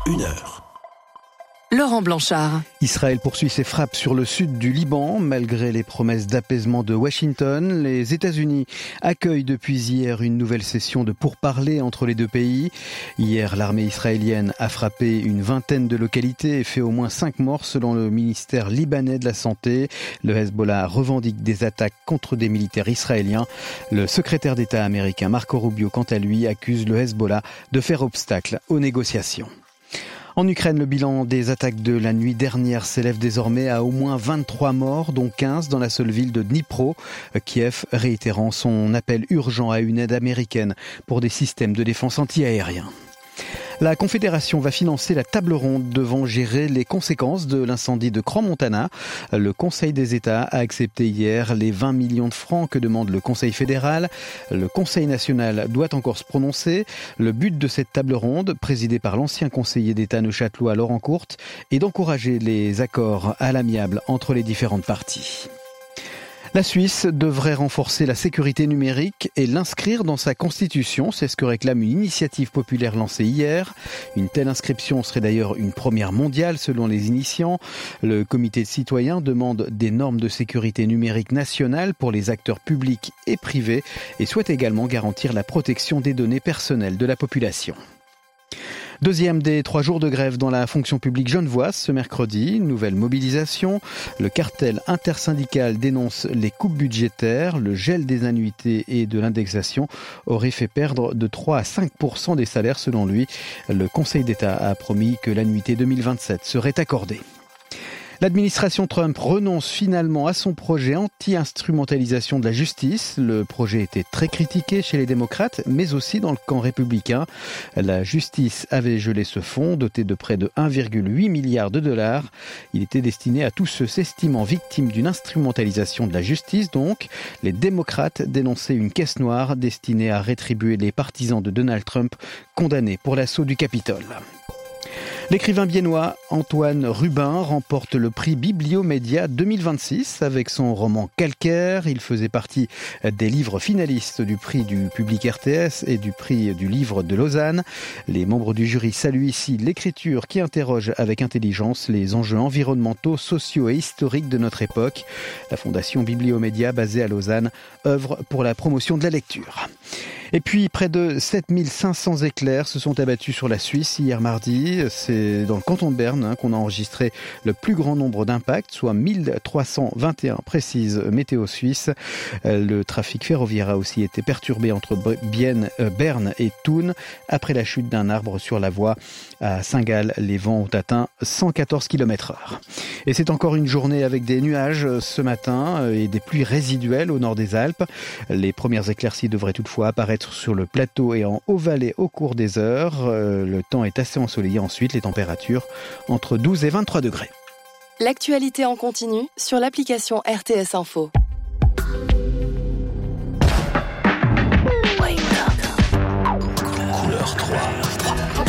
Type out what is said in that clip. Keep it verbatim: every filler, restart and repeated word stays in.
une heure. Laurent Blanchard. Israël poursuit ses frappes sur le sud du Liban. Malgré les promesses d'apaisement de Washington, les États-Unis accueillent depuis hier une nouvelle session de pourparlers entre les deux pays. Hier, l'armée israélienne a frappé une vingtaine de localités et fait au moins cinq morts selon le ministère libanais de la Santé. Le Hezbollah revendique des attaques contre des militaires israéliens. Le secrétaire d'État américain Marco Rubio, quant à lui, accuse le Hezbollah de faire obstacle aux négociations. En Ukraine, le bilan des attaques de la nuit dernière s'élève désormais à au moins vingt-trois morts, dont quinze dans la seule ville de Dnipro. Kiev réitérant son appel urgent à une aide américaine pour des systèmes de défense anti-aériens. La Confédération va financer la table ronde devant gérer les conséquences de l'incendie de Crans-Montana. Le Conseil des États a accepté hier les vingt millions de francs que demande le Conseil fédéral. Le Conseil national doit encore se prononcer. Le but de cette table ronde, présidée par l'ancien conseiller d'État neuchâtelois Laurent Courte, est d'encourager les accords à l'amiable entre les différentes parties. La Suisse devrait renforcer la sécurité numérique et l'inscrire dans sa constitution. C'est ce que réclame une initiative populaire lancée hier. Une telle inscription serait d'ailleurs une première mondiale selon les initiants. Le comité de citoyens demande des normes de sécurité numérique nationales pour les acteurs publics et privés et souhaite également garantir la protection des données personnelles de la population. Deuxième des trois jours de grève dans la fonction publique genevoise ce mercredi, nouvelle mobilisation. Le cartel intersyndical dénonce les coupes budgétaires. Le gel des annuités et de l'indexation aurait fait perdre de trois à cinq pour cent des salaires selon lui. Le Conseil d'État a promis que l'annuité deux mille vingt-sept serait accordée. L'administration Trump renonce finalement à son projet anti-instrumentalisation de la justice. Le projet était très critiqué chez les démocrates, mais aussi dans le camp républicain. La justice avait gelé ce fonds, doté de près de un virgule huit milliard de dollars. Il était destiné à tous ceux s'estimant victimes d'une instrumentalisation de la justice. Donc, les démocrates dénonçaient une caisse noire destinée à rétribuer les partisans de Donald Trump condamnés pour l'assaut du Capitole. L'écrivain biennois Antoine Rubin remporte le prix Bibliomédia deux mille vingt-six avec son roman Calcaire. Il faisait partie des livres finalistes du prix du public R T S et du prix du livre de Lausanne. Les membres du jury saluent ici l'écriture qui interroge avec intelligence les enjeux environnementaux, sociaux et historiques de notre époque. La fondation Bibliomédia, basée à Lausanne, œuvre pour la promotion de la lecture. Et puis, près de sept mille cinq cents éclairs se sont abattus sur la Suisse hier mardi. C'est dans le canton de Berne hein, qu'on a enregistré le plus grand nombre d'impacts, soit mille trois cent vingt et un, précise Météo Suisse. Le trafic ferroviaire a aussi été perturbé entre Bienne, euh, Berne et Thun après la chute d'un arbre sur la voie. À Saint-Gall, les vents ont atteint cent quatorze kilomètres heure. Et c'est encore une journée avec des nuages ce matin et des pluies résiduelles au nord des Alpes. Les premières éclaircies devraient toutefois apparaître sur le plateau et en haut-vallée au cours des heures. Euh, le temps est assez ensoleillé ensuite, les températures entre douze et vingt-trois degrés. L'actualité en continu sur l'application R T S Info. Couleur trois.